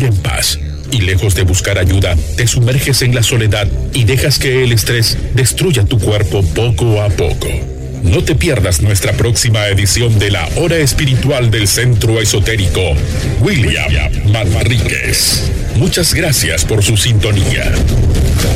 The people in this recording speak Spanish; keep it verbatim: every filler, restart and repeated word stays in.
dormir en paz. Y lejos de buscar ayuda, te sumerges en la soledad y dejas que el estrés destruya tu cuerpo poco a poco. No te pierdas nuestra próxima edición de la Hora Espiritual del Centro Esotérico William Manríquez. Muchas gracias por su sintonía.